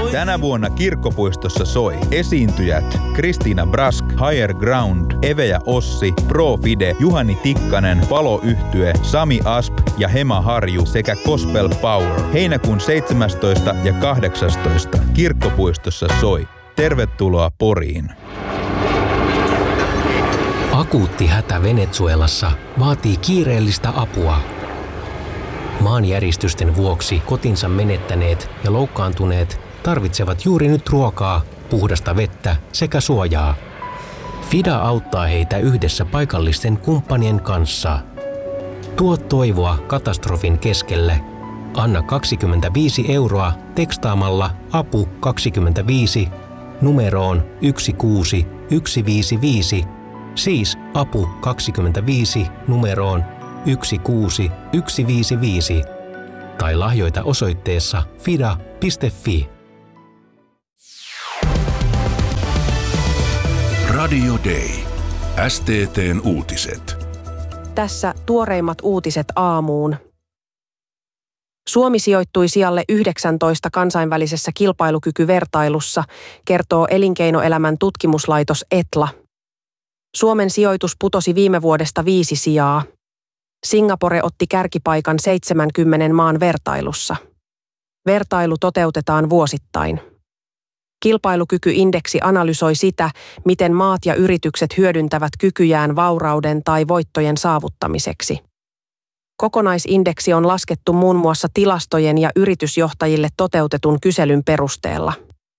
Tänä vuonna Kirkkopuistossa soi esiintyjät Kristiina Brask, Higher Ground, Eve ja Ossi, Pro Fide, Juhani Tikkanen, Palo-yhtye, Sami Asp ja Hema Harju sekä Gospel Power. Heinäkuun 17. ja 18. Kirkkopuistossa soi. Tervetuloa Poriin. Akuutti hätä Venezuelassa vaatii kiireellistä apua. Maanjäristysten vuoksi kotinsa menettäneet ja loukkaantuneet tarvitsevat juuri nyt ruokaa, puhdasta vettä sekä suojaa. FIDA auttaa heitä yhdessä paikallisten kumppanien kanssa. Tuo toivoa katastrofin keskelle. Anna 25 € tekstaamalla apu 25 numeroon 16155, siis apu 25 numeroon 16155 tai lahjoita osoitteessa fida.fi. Radio Day. STT:n uutiset. Tässä tuoreimmat uutiset aamuun. Suomi sijoittui sijalle 19 kansainvälisessä kilpailukykyvertailussa, kertoo elinkeinoelämän tutkimuslaitos Etla. Suomen sijoitus putosi viime vuodesta 5 sijaa. Singapore otti kärkipaikan 70 maan vertailussa. Vertailu toteutetaan vuosittain. Kilpailukykyindeksi analysoi sitä, miten maat ja yritykset hyödyntävät kykyjään vaurauden tai voittojen saavuttamiseksi. Kokonaisindeksi on laskettu muun muassa tilastojen ja yritysjohtajille toteutetun kyselyn perusteella.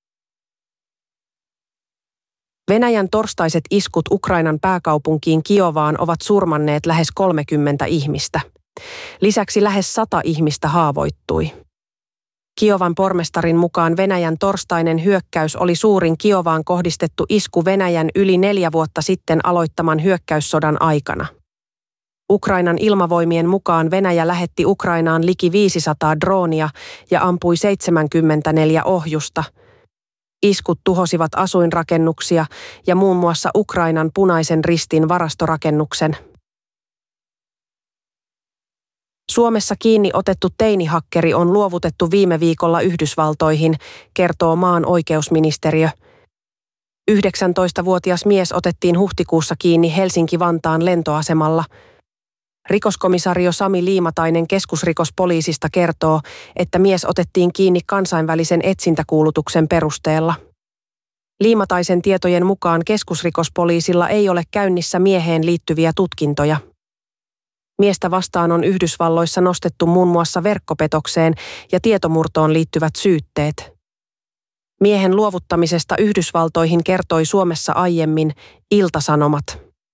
Venäjän torstaiset iskut Ukrainan pääkaupunkiin Kiovaan ovat surmanneet lähes 30 ihmistä. Lisäksi lähes 100 ihmistä haavoittui. Kiovan pormestarin mukaan Venäjän torstainen hyökkäys oli suurin Kiovaan kohdistettu isku Venäjän yli 4 vuotta sitten aloittaman hyökkäyssodan aikana. Ukrainan ilmavoimien mukaan Venäjä lähetti Ukrainaan liki 500 droonia ja ampui 74 ohjusta. Iskut tuhosivat asuinrakennuksia ja muun muassa Ukrainan Punaisen Ristin varastorakennuksen. Suomessa kiinni otettu teinihakkeri on luovutettu viime viikolla Yhdysvaltoihin, kertoo maan oikeusministeriö. 19-vuotias mies otettiin huhtikuussa kiinni Helsinki-Vantaan lentoasemalla. Rikoskomisario Sami Liimatainen keskusrikospoliisista kertoo, että mies otettiin kiinni kansainvälisen etsintäkuulutuksen perusteella. Liimataisen tietojen mukaan keskusrikospoliisilla ei ole käynnissä mieheen liittyviä tutkintoja. Miestä vastaan on Yhdysvalloissa nostettu muun muassa verkkopetokseen ja tietomurtoon liittyvät syytteet. Miehen luovuttamisesta Yhdysvaltoihin kertoi Suomessa aiemmin Ilta-Sanomat.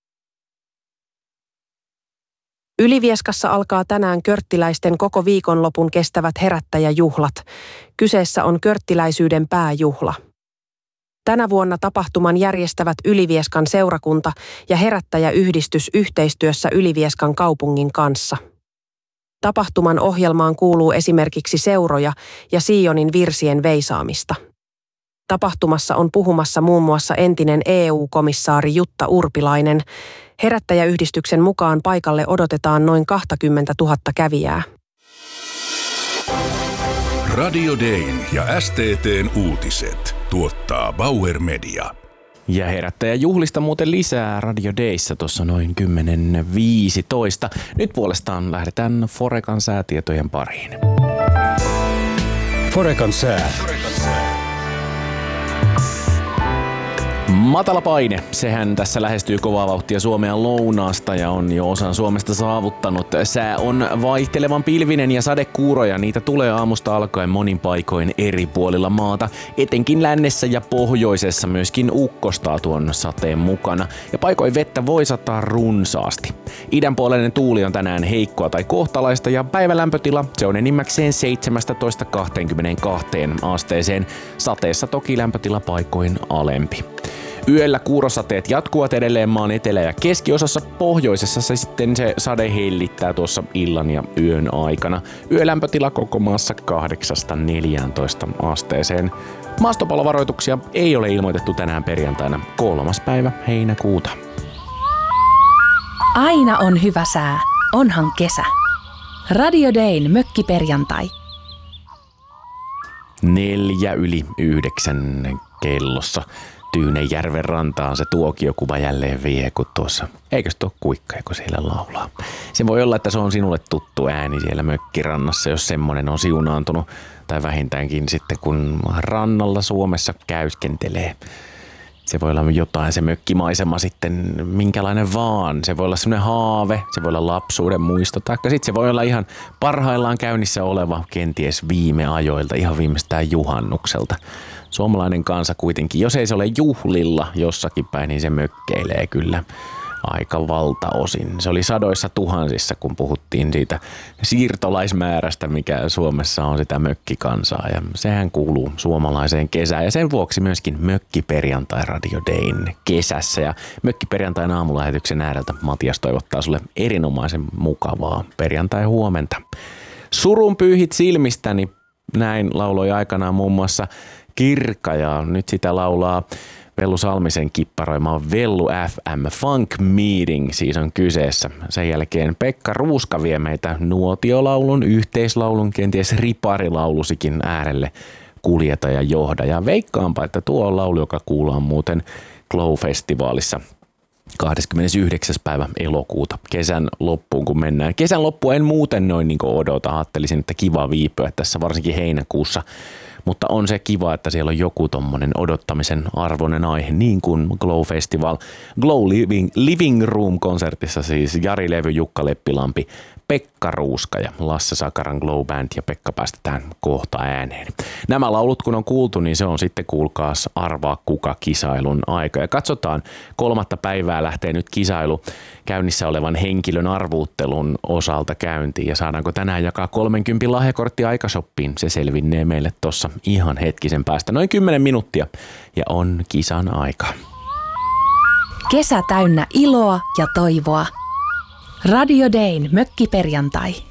Ylivieskassa alkaa tänään körttiläisten koko viikonlopun kestävät herättäjäjuhlat. Kyseessä on körttiläisyyden pääjuhla. Tänä vuonna tapahtuman järjestävät Ylivieskan seurakunta ja herättäjäyhdistys yhteistyössä Ylivieskan kaupungin kanssa. Tapahtuman ohjelmaan kuuluu esimerkiksi seuroja ja Sionin virsien veisaamista. Tapahtumassa on puhumassa muun muassa entinen EU-komissaari Jutta Urpilainen. Herättäjäyhdistyksen mukaan paikalle odotetaan noin 20 000 kävijää. Radio Dayn ja STT:n uutiset tuottaa Bauer Media. Ja herättäjäjuhlista muuten lisää Radio Dayssä tuossa noin 10.15. Nyt puolestaan lähdetään Forecan säätietojen pariin. Forecan sää. Matala paine, sehän tässä lähestyy kovaa vauhtia Suomea lounaasta ja on jo osan Suomesta saavuttanut. Sää on vaihtelevan pilvinen ja sadekuuroja, niitä tulee aamusta alkaen monin paikoin eri puolilla maata. Etenkin lännessä ja pohjoisessa myöskin ukkostaa tuon sateen mukana ja paikoin vettä voi sataa runsaasti. Idänpuoleinen tuuli on tänään heikkoa tai kohtalaista ja päivälämpötila se on enimmäkseen 17-22 asteeseen. Sateessa toki lämpötila paikoin alempi. Yöllä kuurosateet jatkuvat edelleen maan etelä- ja keskiosassa, pohjoisessa se sade hellittää tuossa illan ja yön aikana. Yölämpötila koko maassa 8-14 asteeseen. Maastopalovaroituksia ei ole ilmoitettu tänään perjantaina 3. päivä heinäkuuta. Aina on hyvä sää, onhan kesä. Radio Dayn mökkiperjantai. 8:04 kellossa Tyynenjärven rantaan se tuokiokuva jälleen vie, kun tuossa, eikös tuo kuikka, kun siellä laulaa. Se voi olla, että se on sinulle tuttu ääni siellä mökkirannassa, jos semmoinen on siunaantunut, tai vähintäänkin sitten kun rannalla Suomessa käyskentelee. Se voi olla jotain se mökkimaisema sitten, minkälainen vaan. Se voi olla semmoinen haave, se voi olla lapsuuden muisto, taikka sitten se voi olla ihan parhaillaan käynnissä oleva, kenties viime ajoilta, ihan viimeistään juhannukselta. Suomalainen kansa kuitenkin, jos ei se ole juhlilla jossakin päin, niin se mökkeilee kyllä aika valtaosin. Se oli sadoissa tuhansissa, kun puhuttiin siitä siirtolaismäärästä, mikä Suomessa on sitä mökkikansaa. Ja sehän kuuluu suomalaiseen kesään ja sen vuoksi myöskin Mökkiperjantai Radio Dayn kesässä. Ja Mökkiperjantain aamulähetyksen ääreltä Matias toivottaa sulle erinomaisen mukavaa perjantai-huomenta. Surun pyyhit silmistäni, näin lauloi aikanaan muun muassa Kirkka ja nyt sitä laulaa Vellu Salmisen kipparoima Vellu FM Funk Meeting siis on kyseessä. Sen jälkeen Pekka Ruuska vie meitä nuotiolaulun, yhteislaulun, kenties riparilaulusikin äärelle kuljeta ja johda. Ja veikkaanpa, että tuo on laulu, joka kuullaan muuten Glow-festivaalissa 29. päivä elokuuta kesän loppuun, kun mennään. Kesän loppua en muuten noin niin kuin odota. Ajattelisin, että kiva viipyä tässä varsinkin heinäkuussa. Mutta on se kiva, että siellä on joku tommonen odottamisen arvoinen aihe, niin kuin Glow Festival. Glow Living Room-konsertissa siis Jari Levy, Jukka Leppilampi, Pekka Ruuska ja Lasse Sakaran Glow Band ja Pekka päästetään kohta ääneen. Nämä laulut kun on kuultu, niin se on sitten kuulkaas arvaa kuka -kisailun aika. Ja katsotaan, 3. päivää lähtee nyt kisailu käynnissä olevan henkilön arvuuttelun osalta käyntiin. Ja saadaanko tänään jakaa 30 lahjakortti aikashoppiin? Se selvinnee meille tossa ihan hetkisen päästä. Noin 10 minuuttia ja on kisan aika. Kesä täynnä iloa ja toivoa. Radio Dayn Mökkiperjantai.